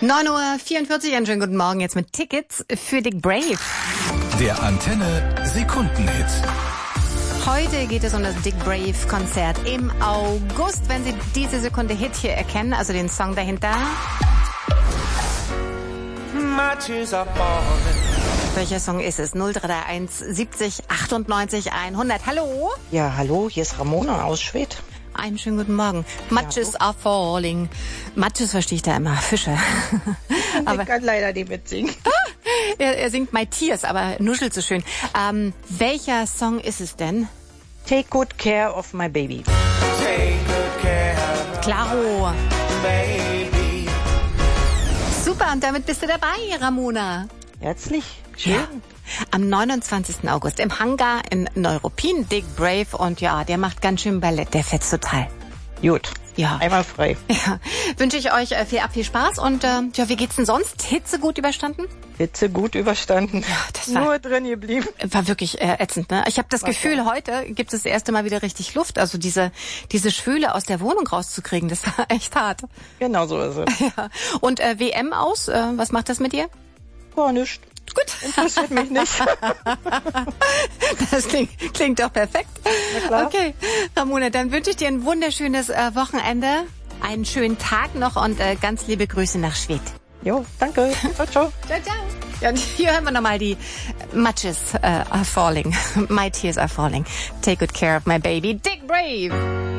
9:44 Uhr, einen schönen guten Morgen jetzt mit Tickets für Dick Brave. Der Antenne Sekundenhit. Heute geht es um das Dick Brave Konzert im August. Wenn Sie diese Sekunde Hit hier erkennen, also den Song dahinter. Welcher Song ist es? 0331 70 98 100. Hallo? Ja, hallo, hier ist Ramona aus Schwedt. Einen schönen guten Morgen. Matches are falling. Matches verstehe ich da immer. Fische. Aber ich kann leider nicht mitsingen. Er singt My Tears, aber nuschelt so schön. Welcher Song ist es denn? Take good care of my baby. Take good care of Klaro. baby. Super, und damit bist du dabei, Ramona. Herzlich. Schön. Ja. Am 29. August im Hangar in Neuruppin, Dick Brave. Und ja, der macht ganz schön Ballett, der fetzt total. Gut. Ja. Einmal frei. Ja. Wünsche ich euch viel Spaß und ja, wie geht's denn sonst? Hitze gut überstanden? Hitze gut überstanden. Ja, das war, nur drin geblieben. War wirklich ätzend, ne? Ich habe das Gefühl, heute gibt es das erste Mal wieder richtig Luft. Also diese Schwüle aus der Wohnung rauszukriegen, das war echt hart. Genau so ist es. Ja. Und WM aus, was macht das mit dir? Gar nicht. Gut. Interessiert mich nicht. Das klingt doch perfekt. Na klar. Okay, Ramona, dann wünsche ich dir ein wunderschönes Wochenende, einen schönen Tag noch und ganz liebe Grüße nach Schwedt. Jo, danke. Ciao, ciao. Ciao, ciao. Ja, und hier hören wir nochmal die Matches are falling. My tears are falling. Take good care of my baby, Dick Brave.